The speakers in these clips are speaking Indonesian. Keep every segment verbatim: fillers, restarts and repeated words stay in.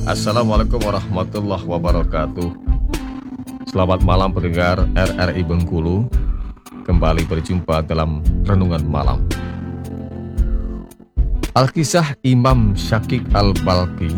Assalamualaikum warahmatullahi wabarakatuh. Selamat malam pendengar R R I Bengkulu. Kembali berjumpa dalam Renungan Malam. Alkisah Imam Syakik Al-Balkhi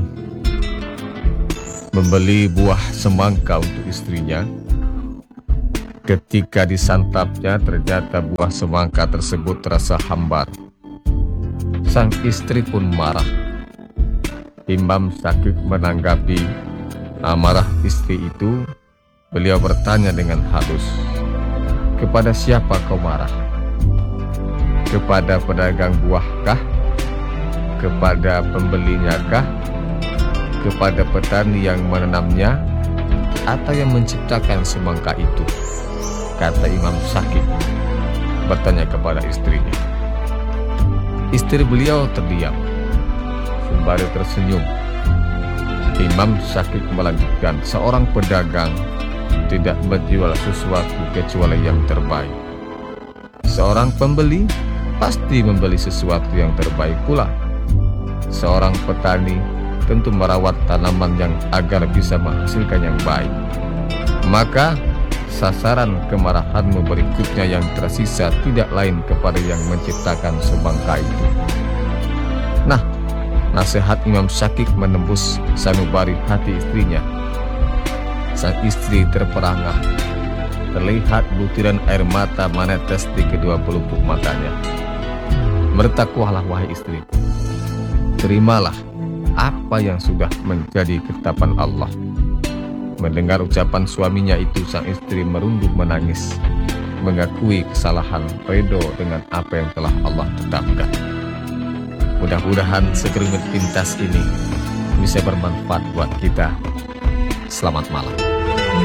membeli buah semangka untuk istrinya. Ketika disantapnya, ternyata buah semangka tersebut terasa hambar. Sang istri pun marah. Imam Syakik menanggapi amarah istri itu. Beliau bertanya dengan halus, "Kepada siapa kau marah? Kepada pedagang buahkah? Kepada pembelinya kah? Kepada petani yang menanamnya? Atau yang menciptakan semangka itu?" Kata Imam Syakik bertanya kepada istrinya. Istri beliau terdiam sembari tersenyum. Imam Syakik melanjutkan, "Seorang pedagang tidak menjual sesuatu kecuali yang terbaik. Seorang pembeli pasti membeli sesuatu yang terbaik pula. Seorang petani tentu merawat tanaman yang agar bisa menghasilkan yang baik. Maka sasaran kemarahanmu berikutnya yang tersisa tidak lain kepada yang menciptakan semangka itu." Nah, nasihat Imam Syakik menembus sanubari hati istrinya. Sang istri terperangah, terlihat butiran air mata menetes di kedua pelupuk matanya. "Bertakwalah wahai istriku, terimalah apa yang sudah menjadi ketetapan Allah." Mendengar ucapan suaminya itu, sang istri merunduk menangis, mengakui kesalahan, ridho dengan apa yang telah Allah tetapkan. Mudah-mudahan segerunut pintas ini bisa bermanfaat buat kita. Selamat malam.